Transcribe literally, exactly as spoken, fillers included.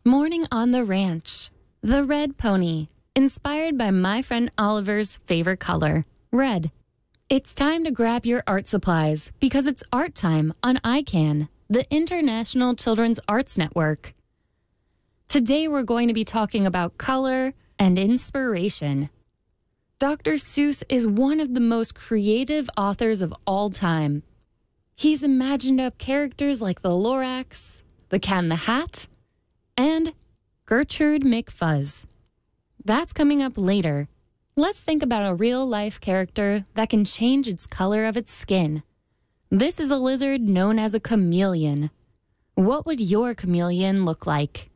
Morning on the Ranch. The Red Pony. Inspired by my friend Oliver's favorite color, red. It's time to grab your art supplies because it's art time on I CAN, the International Children's Arts Network. Today we're going to be talking about color and inspiration. Doctor Seuss is one of the most creative authors of all time. He's imagined up characters like the Lorax, the Cat in the Hat, and Gertrude McFuzz. That's coming up later. Let's think about a real-life character that can change its color of its skin. This is a lizard known as a chameleon. What would your chameleon look like?